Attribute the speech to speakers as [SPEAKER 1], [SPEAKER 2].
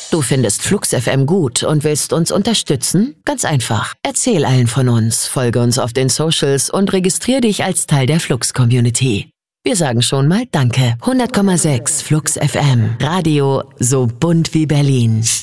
[SPEAKER 1] Du findest Flux FM gut und willst uns unterstützen? Ganz einfach. Erzähl allen von uns, folge uns auf den Socials und registrier dich als Teil der Flux-Community. Wir sagen schon mal Danke. 100,6 Flux FM. Radio so bunt wie Berlin.